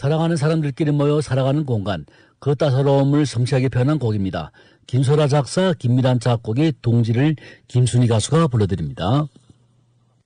사랑하는 사람들끼리 모여 살아가는 공간, 그 따사로움을 섬세하게 표현한 곡입니다. 김소라 작사, 김미란 작곡의 동지를 김순희 가수가 불러드립니다.